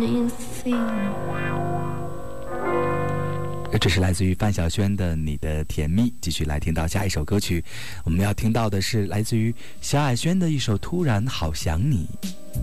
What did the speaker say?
这是来自于范晓萱的《你的甜蜜》。继续来听到下一首歌曲，我们要听到的是来自于萧亚轩的一首《突然好想你》。